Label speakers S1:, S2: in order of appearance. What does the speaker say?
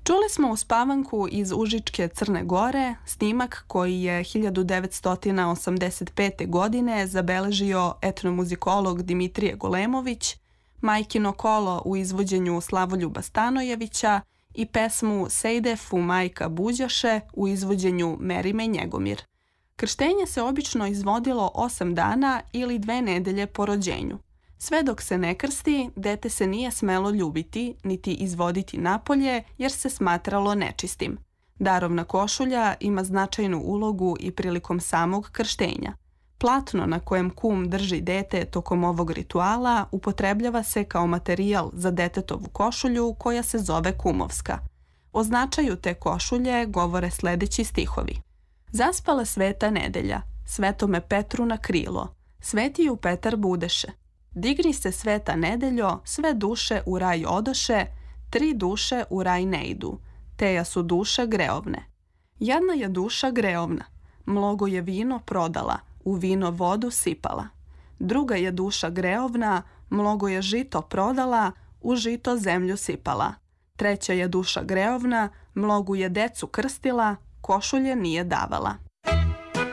S1: Čuli smo uspavanku iz Užičke Crne Gore, snimak koji je 1985. godine zabeležio etnomuzikolog Dimitrije Golemović, Majkino kolo u izvođenju Slavoljuba Stanojevića i pesmu Sejdefu majka buđaše u izvođenju Merime Njegomir. Krštenje se obično izvodilo 8 dana ili 2 nedelje po rođenju. Sve dok se ne krsti, dete se nije smelo ljubiti niti izvoditi napolje jer se smatralo nečistim. Darovna košulja ima značajnu ulogu i prilikom samog krštenja. Platno na kojem kum drži dete tokom ovog rituala upotrebljava se kao materijal za detetovu košulju koja se zove kumovska. O značaju te košulje govore sledeći stihovi. Zaspala sveta nedelja, svetome Petru na krilo, svetiju Petar budeše. Digni se sveta nedeljo, sve duše u raj odoše, 3 duše u raj ne idu, teja su duše greovne. Jedna je duša greovna, mnogo je vino prodala, u vino vodu sipala. Druga je duša greovna, mnogo je žito prodala, u žito zemlju sipala. Treća je duša greovna, mnogu je decu krstila, košulje nije davala.